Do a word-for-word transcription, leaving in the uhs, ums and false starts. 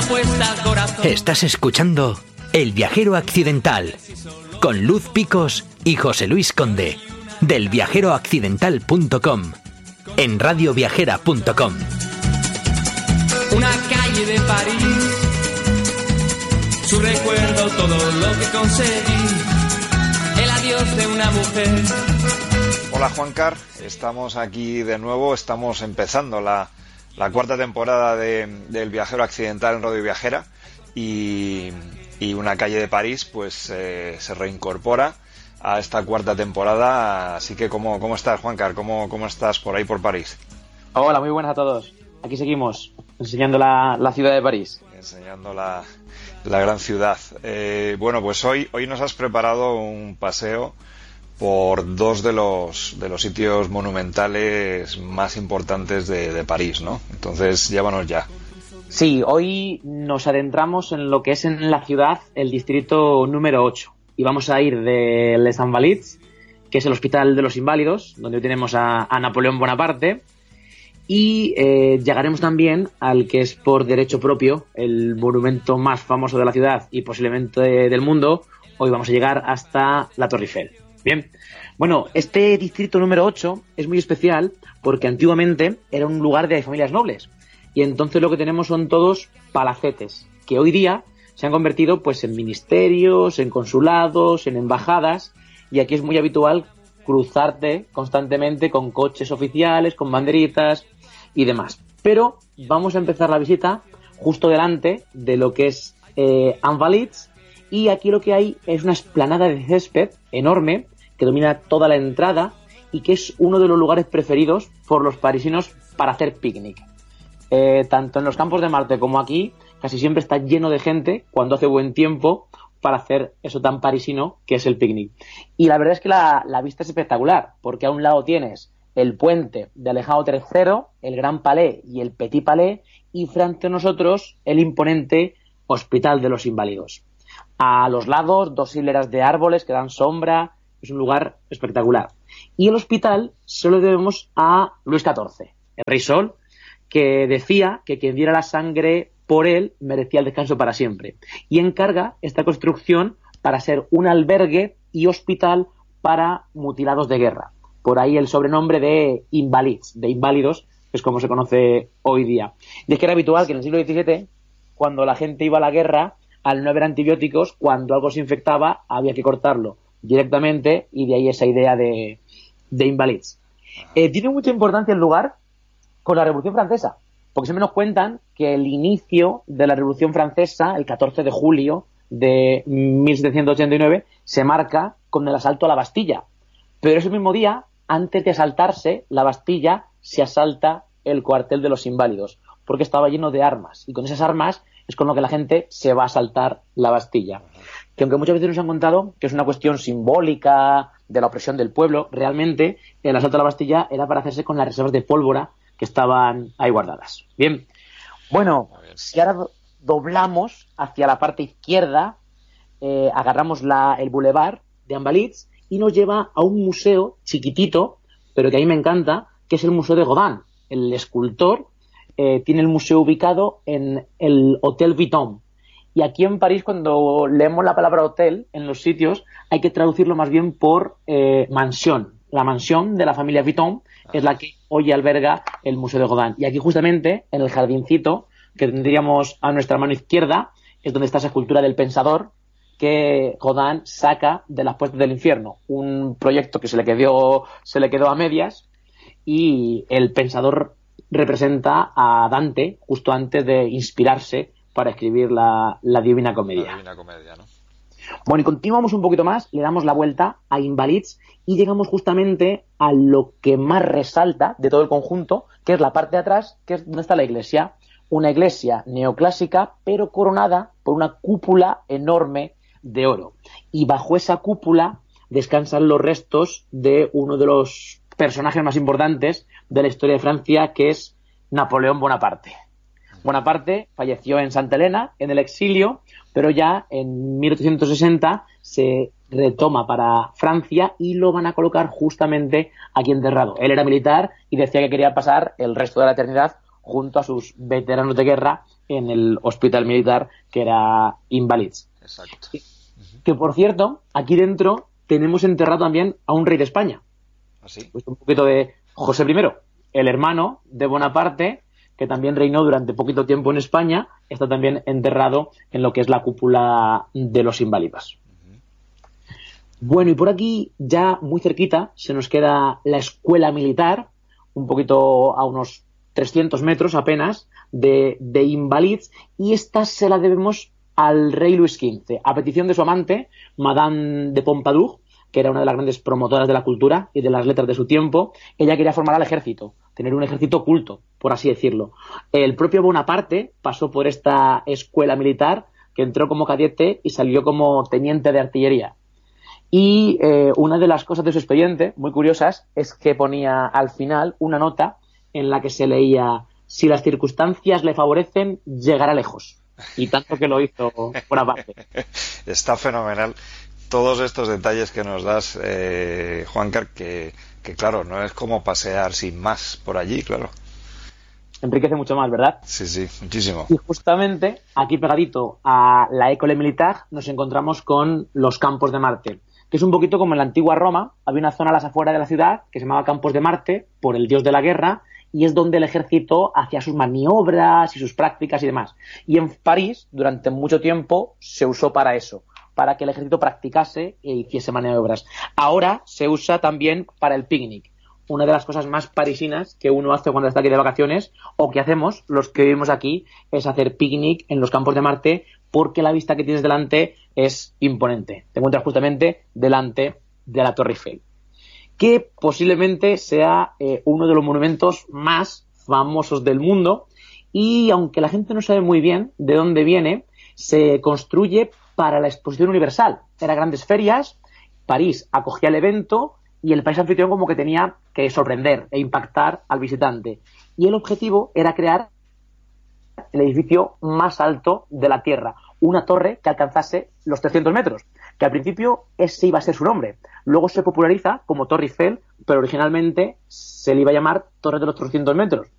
apuesta al corazón. Estás escuchando El Viajero Accidental con Luz Picos y José Luis Conde del viajero accidental punto com en radio viajera punto com. Una calle de París, su recuerdo, todo lo que conseguí, el adiós de una mujer. Hola Juancar, estamos aquí de nuevo, estamos empezando la, la cuarta temporada de, del Viajero Accidental en Radio Viajera y, y una calle de París pues eh, se reincorpora a esta cuarta temporada, así que ¿cómo, cómo estás Juancar? ¿Cómo, ¿Cómo estás por ahí por París? Hola, muy buenas a todos. Aquí seguimos enseñando la, la ciudad de París. Enseñando la, la gran ciudad. Eh, bueno, pues hoy, hoy nos has preparado un paseo por dos de los de los sitios monumentales más importantes de, de París, ¿no? Entonces, llévanos ya. Sí, hoy nos adentramos en lo que es en la ciudad el distrito número ocho. Y vamos a ir de Les Invalides, que es el Hospital de los Inválidos, donde tenemos a, a Napoleón Bonaparte. Y eh, llegaremos también al que es por derecho propio el monumento más famoso de la ciudad y posiblemente del mundo. Hoy vamos a llegar hasta la Torre Eiffel. Bien, bueno, este distrito número ocho es muy especial porque antiguamente era un lugar de familias nobles y entonces lo que tenemos son todos palacetes que hoy día se han convertido pues en ministerios, en consulados, en embajadas, y aquí es muy habitual cruzarte constantemente con coches oficiales, con banderitas y demás. Pero vamos a empezar la visita justo delante de lo que es eh, Invalides. Y aquí lo que hay es una explanada de césped enorme que domina toda la entrada y que es uno de los lugares preferidos por los parisinos para hacer picnic. Eh, tanto en los Campos de Marte como aquí, casi siempre está lleno de gente cuando hace buen tiempo para hacer eso tan parisino que es el picnic. Y la verdad es que la, la vista es espectacular, porque a un lado tienes el puente de Alejandro tercero, el Gran Palais y el Petit Palais, y frente a nosotros el imponente Hospital de los Inválidos. A los lados, dos hileras de árboles que dan sombra. Es un lugar espectacular. Y el hospital se lo debemos a Luis catorce, el Rey Sol, que decía que quien diera la sangre por él merecía el descanso para siempre. Y encarga esta construcción para ser un albergue y hospital para mutilados de guerra. Por ahí el sobrenombre de Invalides, de inválidos, que es como se conoce hoy día. Y es que era habitual que en el siglo diecisiete, cuando la gente iba a la guerra, al no haber antibióticos, cuando algo se infectaba, había que cortarlo directamente, y de ahí esa idea de, de Invalides. Eh, tiene mucha importancia el lugar con la Revolución Francesa, porque siempre nos cuentan que el inicio de la Revolución Francesa, el catorce de julio de mil setecientos ochenta y nueve, se marca con el asalto a la Bastilla. Pero ese mismo día, antes de asaltarse la Bastilla, se asalta el cuartel de los Inválidos, porque estaba lleno de armas, y con esas armas es con lo que la gente se va a asaltar la Bastilla. Que aunque muchas veces nos han contado que es una cuestión simbólica de la opresión del pueblo, realmente el asalto a la Bastilla era para hacerse con las reservas de pólvora que estaban ahí guardadas. Bien, bueno, si ahora doblamos hacia la parte izquierda, eh, agarramos la, el boulevard de Invalides y nos lleva a un museo chiquitito, pero que a mí me encanta, que es el Museo de Rodin. El escultor eh, tiene el museo ubicado en el Hotel Vuitton. Y aquí en París, cuando leemos la palabra hotel en los sitios, hay que traducirlo más bien por eh, mansión. La mansión de la familia Vuitton es la que hoy alberga el Museo de Rodin. Y aquí justamente, en el jardincito que tendríamos a nuestra mano izquierda, es donde está esa escultura del pensador que Rodin saca de las puertas del infierno. Un proyecto que se le quedó, se le quedó a medias, y el pensador representa a Dante justo antes de inspirarse para escribir la, la Divina Comedia. La Divina Comedia, ¿no? Bueno, y continuamos un poquito más, le damos la vuelta a Invalides y llegamos justamente a lo que más resalta de todo el conjunto, que es la parte de atrás, que es donde está la iglesia. Una iglesia neoclásica, pero coronada por una cúpula enorme de oro. Y bajo esa cúpula descansan los restos de uno de los personajes más importantes de la historia de Francia, que es Napoleón Bonaparte. Bonaparte falleció en Santa Elena, en el exilio, pero ya en mil ochocientos sesenta se retoma para Francia y lo van a colocar justamente aquí enterrado. Él era militar y decía que quería pasar el resto de la eternidad junto a sus veteranos de guerra en el hospital militar que era Invalids. Exacto. Uh-huh. Que por cierto, aquí dentro tenemos enterrado también a un rey de España. ¿Así? Pues un poquito de José primero, el hermano de Bonaparte, que también reinó durante poquito tiempo en España, está también enterrado en lo que es la cúpula de los Inválidos. Uh-huh. Bueno, y por aquí, ya muy cerquita, se nos queda la escuela militar, un poquito a unos trescientos metros apenas, de, de Invalids, y esta se la debemos al rey Luis quince, a petición de su amante, Madame de Pompadour, que era una de las grandes promotoras de la cultura y de las letras de su tiempo. Ella quería formar al ejército, tener un ejército culto, por así decirlo. El propio Bonaparte pasó por esta escuela militar, que entró como cadete y salió como teniente de artillería. Y eh, una de las cosas de su expediente, muy curiosas, es que ponía al final una nota en la que se leía: si las circunstancias le favorecen, llegará lejos. Y tanto que lo hizo Bonaparte. Está fenomenal todos estos detalles que nos das, eh, Juancar, que, que claro, no es como pasear sin más por allí, claro. Enriquece mucho más, ¿verdad? Sí, sí, muchísimo. Y justamente aquí pegadito a la École Militaire nos encontramos con los Campos de Marte, que es un poquito como en la antigua Roma. Había una zona a las afueras de la ciudad que se llamaba Campos de Marte por el dios de la guerra, y es donde el ejército hacía sus maniobras y sus prácticas y demás. Y en París, durante mucho tiempo, se usó para eso, para que el ejército practicase e hiciese maniobras. Ahora se usa también para el picnic. Una de las cosas más parisinas que uno hace cuando está aquí de vacaciones, o que hacemos los que vivimos aquí, es hacer picnic en los Campos de Marte, porque la vista que tienes delante es imponente. Te encuentras justamente delante de la Torre Eiffel, que posiblemente sea eh, uno de los monumentos más famosos del mundo, y aunque la gente no sabe muy bien de dónde viene, se construye para la Exposición Universal. Eran grandes ferias, París acogía el evento y el país anfitrión como que tenía que sorprender e impactar al visitante. Y el objetivo era crear el edificio más alto de la Tierra, una torre que alcanzase los trescientos metros, que al principio ese iba a ser su nombre. Luego se populariza como Torre Eiffel, pero originalmente se le iba a llamar Torre de los trescientos metros.